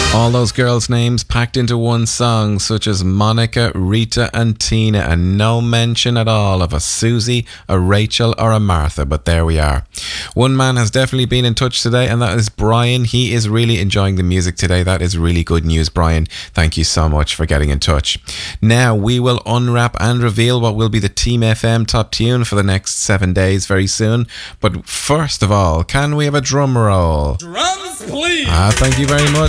All those girls' names packed into one song, such as Monica, Rita and Tina, and no mention at all of a Susie, a Rachel or a Martha, but there we are. One man has definitely been in touch today, and that is Brian. He is really enjoying the music today. That is really good news, Brian. Thank you so much for getting in touch. Now we will unwrap and reveal what will be the Team FM top tune for the next 7 days very soon. But first of all, can we have a drum roll? Drums, please! Thank you very much.